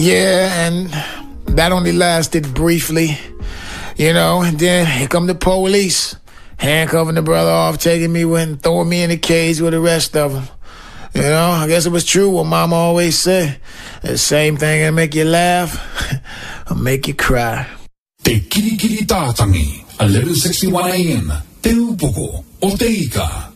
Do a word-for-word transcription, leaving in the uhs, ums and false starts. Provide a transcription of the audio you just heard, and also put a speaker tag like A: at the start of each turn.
A: Yeah, and that only lasted briefly, you know, and then here come the police, handcuffing the brother off, taking me and throwing me in the cage with the rest of them. You know, I guess it was true what Mama always said. The same thing that make you laugh, will make you cry.
B: Te Kirikiri Tātangi, eleven sixty-one A M, Te Upoko, o Te Ika.